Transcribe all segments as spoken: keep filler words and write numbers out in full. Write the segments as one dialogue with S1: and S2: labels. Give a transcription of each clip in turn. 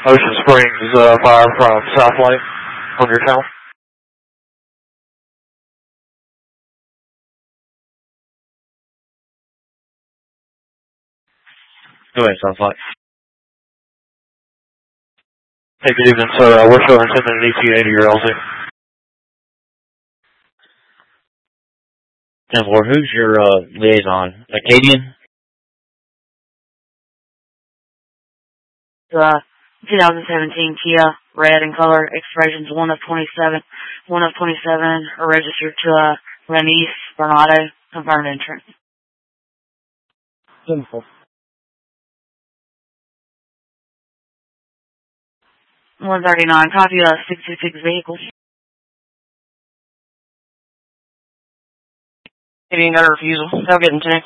S1: Ocean Springs, uh, fire from Southlight on your town.
S2: Go ahead, Southlight.
S1: Hey, good evening, sir. Uh, we're showing sending an E T A to your L Z.
S2: ten four, who's your uh, liaison? Acadian?
S3: Uh, twenty seventeen Kia, red in color, expiration is one of twenty-seven. one of twenty-seven are registered to uh, Renice Bernardo, confirmed entrance.
S4: ten four.
S3: one thirty-nine, copy of sixty-six vehicles.
S5: Acadian got a refusal. They'll get in today.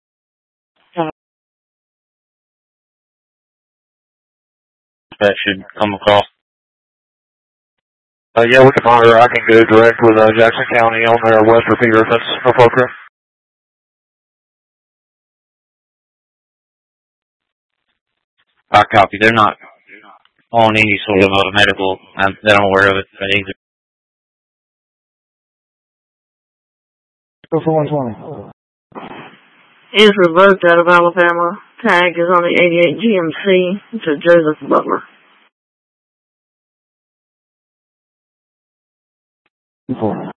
S2: That should come across.
S1: Uh, yeah, we can monitor. I can go direct with uh, Jackson County on their west repeater if that's appropriate.
S2: I copy. They're not on any sort of a medical. I'm, they're not aware of it either.
S4: Go for one twenty.
S6: Is revoked out of Alabama. Tag is on the eighty-eight G M C to Joseph Butler.
S4: Four.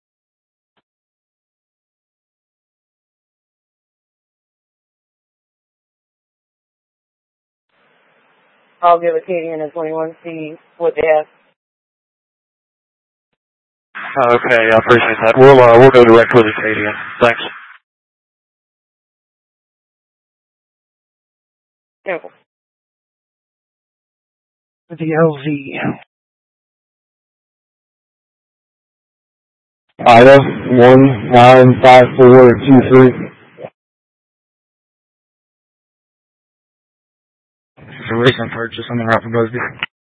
S5: I'll give Acadian a twenty-one, see what they have.
S1: Okay, I appreciate that. We'll uh, we'll go direct with Acadian. Thanks.
S5: Careful.
S4: With the L Z. Ida, one nine five four two three. It's a recent purchase on the route for Busby.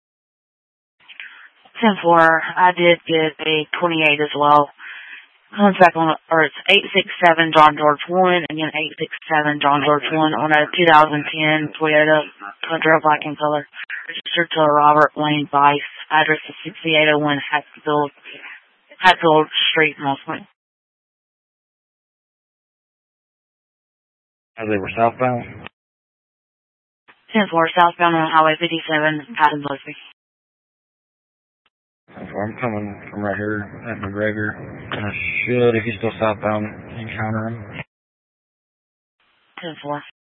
S3: ten four, I did get a twenty-eight as well. Comes back on, or it's eight six seven John George one, and then eight six seven John George one on a two thousand ten Toyota Tundra black in color. Registered to Robert Wayne Vice. Address is sixty-eight oh one Hatfield, Hatfield Street, Mossman.
S2: As they were southbound?
S3: ten four, southbound on Highway fifty-seven, Patton Busby.
S2: I'm coming from right here at McGregor. And I should, if he's still southbound, encounter him.
S3: ten four.